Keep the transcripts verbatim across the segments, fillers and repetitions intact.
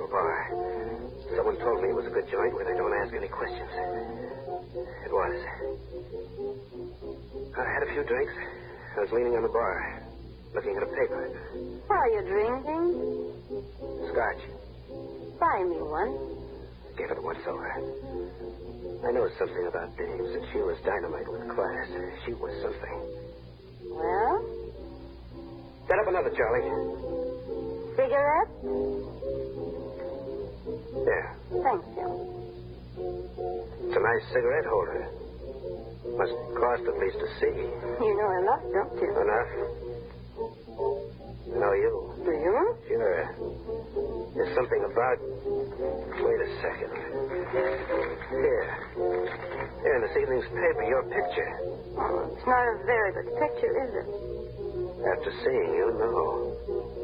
Model Bar. Someone told me it was a good joint where they don't ask any questions. It was. I had a few drinks. I was leaning on the bar, looking at a paper. What are you drinking? Scotch. Buy me one. Gave it once over. I know something about dames, and she was dynamite with class. She was something. Well? Set up another, Charlie. Cigarette? There. Thank you. It's a nice cigarette holder. Must cost at least a C. You know enough, don't you? Enough? I know you. Do you? Sure. There's something about... Wait a second. Here. Here in this evening's paper, your picture. Oh, it's not a very good picture, is it? After seeing you, no.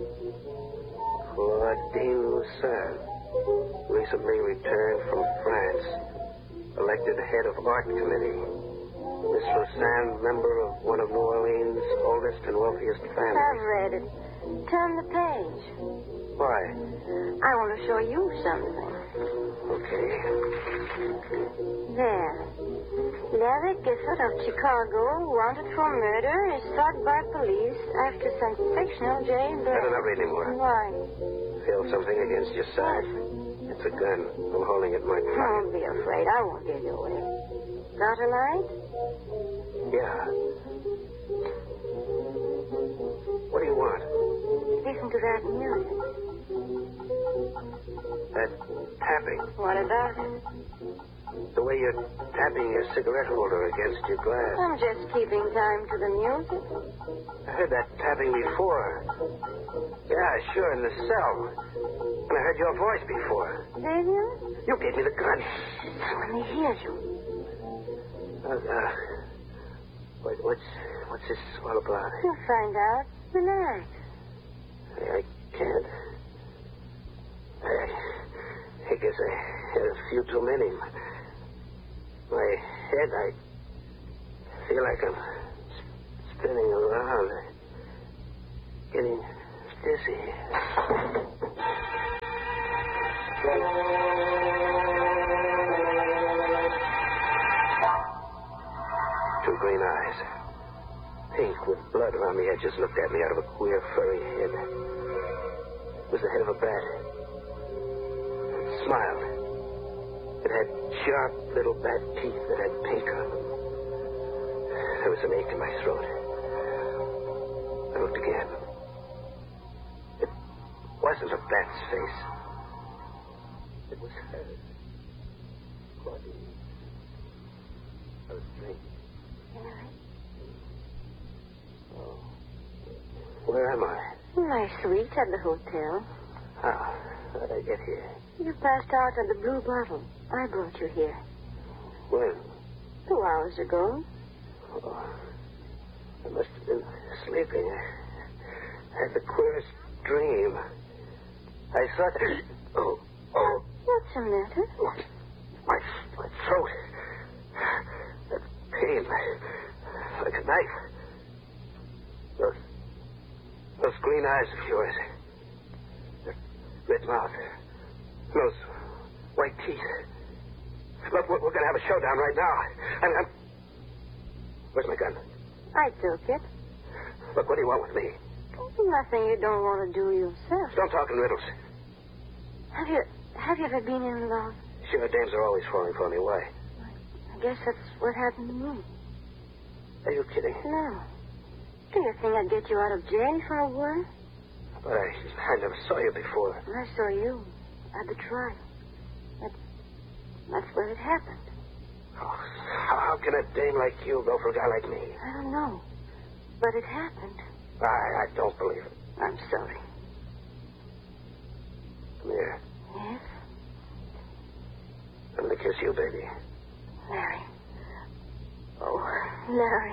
Claudine Lucerne. Recently returned from France. Elected head of art committee. Miss Lucerne, member of one of New Orleans' oldest and wealthiest families. I've read it. Turn the page. Why? I want to show you something. Okay. There. Larry Gifford of Chicago, wanted for murder, is sought by police after sensational jailbreak. Better not read anymore. Why? Feel something against your side? It's a gun. I'm holding it in my pocket. Don't be afraid. I won't give you away. Got a light? Yeah. What do you want? Listen to that music. That tapping. What about it? The way you're tapping your cigarette holder against your glass. I'm just keeping time to the music. I heard that tapping before. Yeah, sure, in the cell. And I heard your voice before. Did you? You gave me the gun. Let me hear you. Uh, uh, what, what's, what's this all about? You'll find out. Relax. I, I can't. I, I guess I had a few too many. My head, I feel like I'm spinning around, getting dizzy. Two green eyes, pink with blood around the edges, looked at me out of a queer furry head. It was the head of a bat. It smiled. It had sharp little bat teeth that had pink on them. There was an ache in my throat. I looked again. It wasn't a bat's face. It was hers. Claudine. I was drinking. Oh. Where am I? My suite at the hotel. How? How did I get here? You passed out of the blue bottle. I brought you here. When? Two hours ago. Oh, I must have been sleeping. I had the queerest dream. I thought... Oh, oh. What's the matter? My, my throat. That pain. Like a knife. Those, those green eyes of yours. The red mouth. Those white teeth. Look, we're, we're going to have a showdown right now. I'm, I'm... Where's my gun? I took it. Look, what do you want with me? Nothing you don't want to do yourself. Don't talk in riddles. Have you have you ever been in love? Sure, dames are always falling for me. Why? I guess that's what happened to me. Are you kidding? No. Do you think I'd get you out of jail if I were? But I, I never saw you before. I saw you at the trial. That, that's where it happened. Oh, how, how can a dame like you go for a guy like me? I don't know. But it happened. I, I don't believe it. I'm sorry. Come here. Yes? I'm going to kiss you, baby. Larry. Oh, Larry.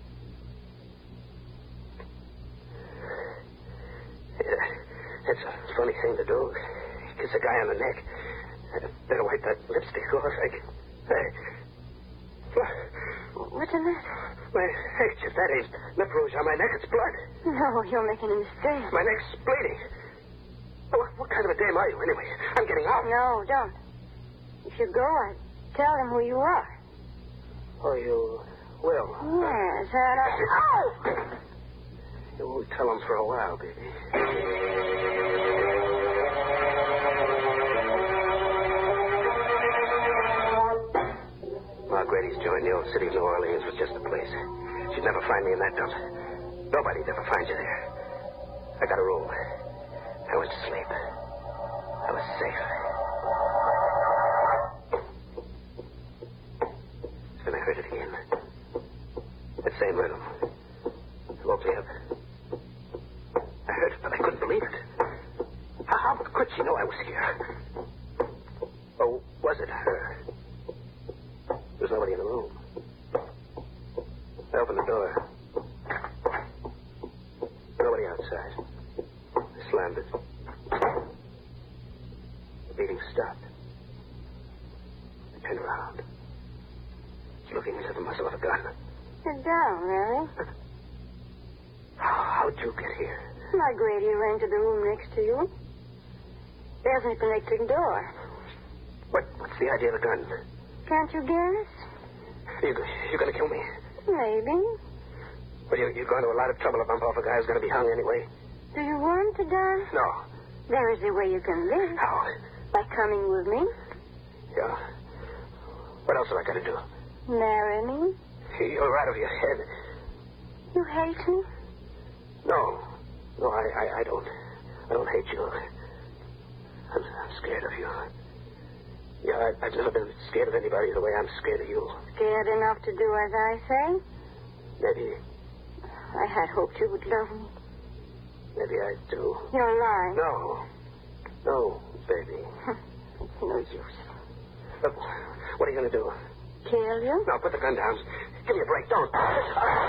Yeah, that's a funny thing to do. Kiss a guy on the neck. Better wipe that lipstick off. I can... Hey. What's the matter? My handkerchief, that ain't lip rouge on my neck. It's blood. No, you're making a mistake. My neck's bleeding. What, what kind of a dame are you, anyway? getting out. No, don't. If you go, I'll tell them who you are. Oh, you will? Yes, and I... Oh! You won't tell them for a while, baby. Margrady's joint in the old city of New Orleans was just a place. She'd never find me in that dump. Nobody'd ever find you there. I got a room. I went to sleep. I was safe. Then I heard it again. That same rhythm. It woke me up. I heard it, but I couldn't believe it. How, how could she know I was here? Or was it her? There was nobody in the room. I opened the door. Nobody outside. I slammed it. The beating stopped. I turned around. She's looking into the muzzle of a gun. Sit down, Mary. How, how'd you get here? Margrady ran to the room next to you. There's an electric door. What, what's the idea of the gun? Can't you guess? You, you gonna kill me? Maybe. Well, you, you're going to a lot of trouble to bump off a guy who's going to be hung anyway. Do you want to die? No. There is a way you can live. How? By coming with me. Yeah. What else have I got to do? Marry me. You're out of your head. You hate me? No. No, I, I, I don't. I don't hate you. I'm, I'm scared of you. Yeah, I, I've never been scared of anybody the way I'm scared of you. Scared enough to do as I say? Maybe, I had hoped you would love me. maybe I do. You're lying. No. No, baby. It's no use. Look, what are you going to do? Kill you? No, put the gun down. Give me a break. Don't.